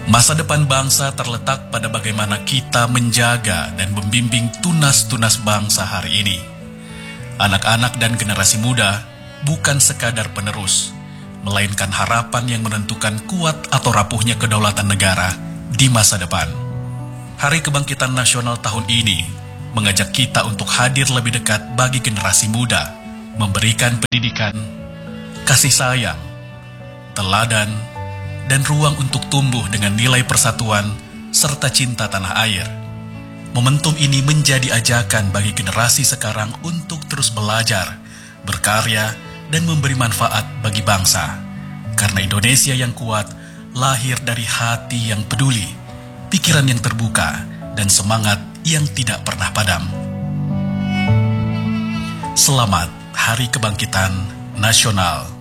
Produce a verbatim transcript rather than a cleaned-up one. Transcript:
Masa depan bangsa terletak pada bagaimana kita menjaga dan membimbing tunas-tunas bangsa hari ini. Anak-anak dan generasi muda bukan sekadar penerus, melainkan harapan yang menentukan kuat atau rapuhnya kedaulatan negara di masa depan. Hari Kebangkitan Nasional tahun ini mengajak kita untuk hadir lebih dekat bagi generasi muda, memberikan pendidikan, kasih sayang, teladan, dan ruang untuk tumbuh dengan nilai persatuan serta cinta tanah air. Momentum ini menjadi ajakan bagi generasi sekarang untuk terus belajar, berkarya, dan memberi manfaat bagi bangsa. Karena Indonesia yang kuat lahir dari hati yang peduli, pikiran yang terbuka, dan semangat yang tidak pernah padam. Selamat Hari Kebangkitan Nasional.